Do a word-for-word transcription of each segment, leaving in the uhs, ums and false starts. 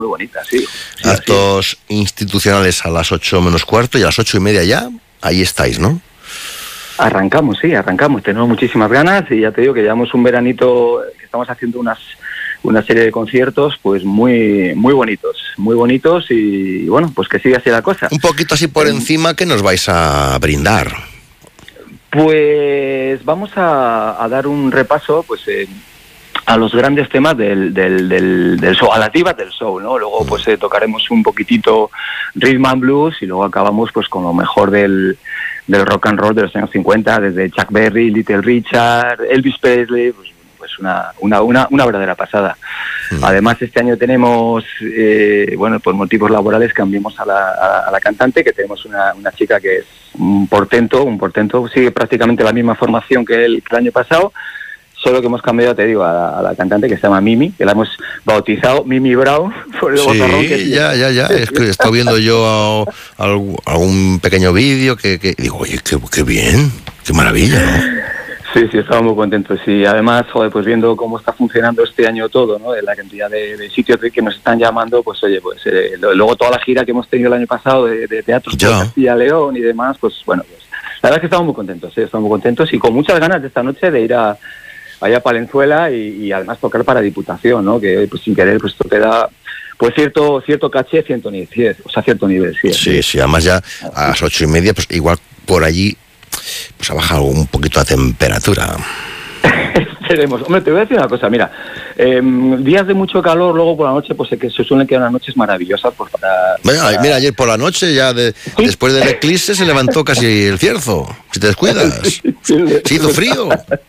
muy bonita, sí. sí Actos sí. institucionales a las ocho menos cuarto y a las ocho y media ya, ahí estáis, ¿no? Arrancamos, sí, arrancamos. Tenemos muchísimas ganas y ya te digo que llevamos un veranito que estamos haciendo unas una serie de conciertos pues muy muy bonitos, muy bonitos y bueno, pues que siga así la cosa. Un poquito así por eh, encima, ¿qué nos vais a brindar? Pues vamos a, a dar un repaso pues eh, a los grandes temas del, del, del, del show, a las divas del show, ¿no? Luego pues eh, tocaremos un poquitito rhythm and blues y luego acabamos pues con lo mejor del, del rock and roll de los años cincuenta, desde Chuck Berry, Little Richard, Elvis Presley, pues, pues una, una, una, una verdadera pasada. Mm. Además este año tenemos, eh, bueno, por motivos laborales cambiamos a la, a, a la cantante, que tenemos una, una chica que es un portento, un portento, sigue prácticamente la misma formación que el, que el año pasado, solo que hemos cambiado, te digo, a la, a la cantante que se llama Mimi, que la hemos bautizado Mimi Brown por el sí, botarrón que ya, ya, ya, es que he estado viendo yo a, a algún pequeño vídeo que, que digo, oye, qué, qué bien, qué maravilla, ¿no? Sí, sí, estamos muy contentos. Y además, joder, pues viendo cómo está funcionando este año todo, ¿no? De la cantidad de, de sitios que nos están llamando, pues oye, pues eh, luego toda la gira que hemos tenido el año pasado de, de teatros por Castilla León y demás, pues bueno, pues la verdad es que estamos muy contentos, ¿eh? Estamos muy contentos y con muchas ganas de esta noche de ir a allá a Palenzuela y, y además tocar para Diputación, ¿no? Que pues sin querer pues esto te da pues cierto cierto caché, cierto nivel, o sea, cierto nivel, sí. Sí, sí, además ya a las ocho y media, pues igual por allí pues ha bajado un poquito la temperatura. Esperemos. Hombre, te voy a decir una cosa, mira, eh, días de mucho calor, luego por la noche, pues que se suelen quedar unas noches maravillosas, pues para... Mira, para... mira ayer por la noche, ya de, ¿sí? Después del eclipse se levantó casi el cierzo, si te descuidas. Sí, sí, se hizo frío.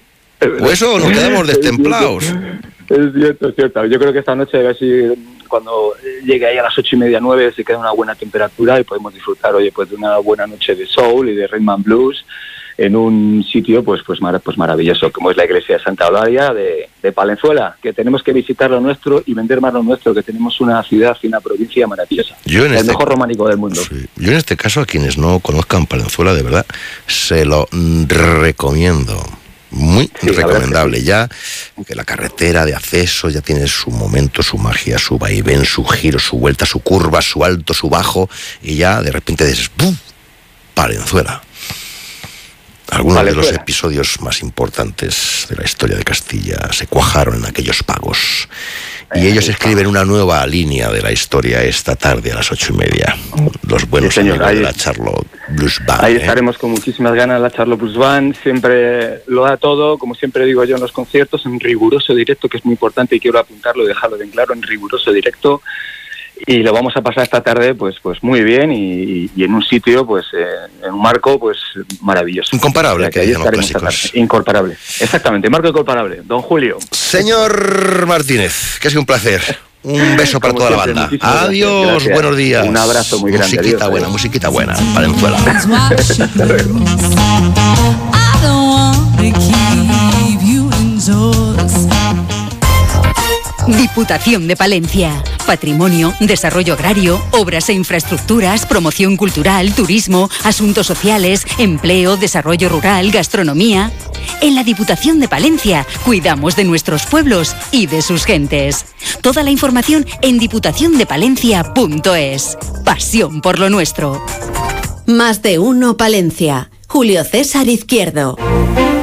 O eso, nos quedamos destemplados. Es cierto, es cierto. Yo creo que esta noche, a ver si cuando llegue ahí a las ocho y media, nueve, se queda una buena temperatura y podemos disfrutar, oye, pues de una buena noche de soul y de rhythm and blues en un sitio pues pues, mar, pues maravilloso, como es la iglesia de Santa Eulalia de, de Palenzuela, que tenemos que visitar lo nuestro y vender más lo nuestro, que tenemos una ciudad y una provincia maravillosa. Yo en el este, mejor románico del mundo. Sí. Yo en este caso, a quienes no conozcan Palenzuela, de verdad, se lo recomiendo. Muy sí, recomendable, sí. Ya que la carretera de acceso ya tiene su momento, su magia, su vaivén, su giro, su vuelta, su curva, su alto, su bajo, y ya de repente dices ¡pum! Palenzuela. Algunos Palenzuela. De los episodios más importantes de la historia de Castilla se cuajaron en aquellos pagos. Y ellos escriben una nueva línea de la historia esta tarde a las ocho y media. Los buenos sí, señor, amigos ahí, de la Charlotte Blues Band. Ahí ¿eh? Estaremos con muchísimas ganas. La Charlotte Blues Band siempre lo da todo, como siempre digo yo en los conciertos, en riguroso directo, que es muy importante y quiero apuntarlo y dejarlo bien claro, en riguroso directo. Y lo vamos a pasar esta tarde pues pues muy bien y, y en un sitio pues eh, en un marco pues maravilloso. Incomparable, o sea, que, que ahí estaremos esta tarde. Incomparable. Exactamente, marco incomparable. Don Julio. Señor Martínez, que ha sido un placer. Un beso para toda siempre, la banda. Adiós, gracias. Buenos días. Un abrazo muy grande. Musiquita Adiós, buena, adiós. musiquita buena. Palenzuela. Diputación de Palencia. Patrimonio, desarrollo agrario, obras e infraestructuras, promoción cultural, turismo, asuntos sociales, empleo, desarrollo rural, gastronomía. En la Diputación de Palencia cuidamos de nuestros pueblos y de sus gentes. Toda la información en diputación de palencia punto es. Pasión por lo nuestro. Más de uno Palencia. Julio César Izquierdo.